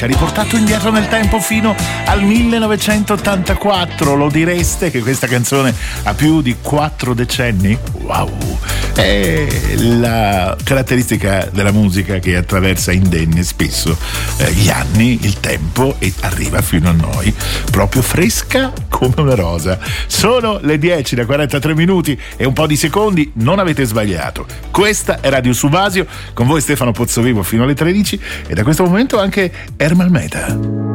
ci ha riportato indietro nel tempo fino al 1984. Lo direste che questa canzone ha più di 4 decenni? Wow! È la caratteristica della musica che attraversa indenne spesso gli anni, il tempo, e arriva fino a noi proprio fresca come una rosa. Sono le 10 da 43 minuti e un po' di secondi, non avete sbagliato. Questa è Radio Subasio, con voi Stefano Pozzovivo fino alle 13 e da questo momento anche Ermal Meta.